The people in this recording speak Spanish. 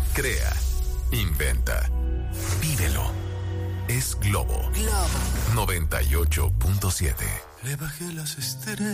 Crea, inventa, vívelo. Es Globo 98.7. Le bajé las estrellas.